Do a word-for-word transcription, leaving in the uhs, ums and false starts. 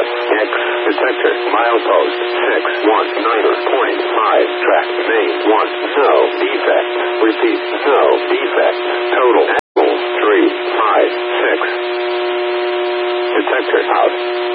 F, X, detector, milepost, six, one, niner, point, five, track, main, one, no, defect, repeat, no, defect, total, three, five, six, detector, out.